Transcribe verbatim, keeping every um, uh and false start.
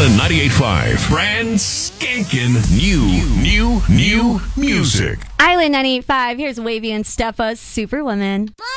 Island ninety-eight point five. Brand skanking new, new, new music. Island ninety-eight point five. Here's Wavy and Steffa, Superwoman.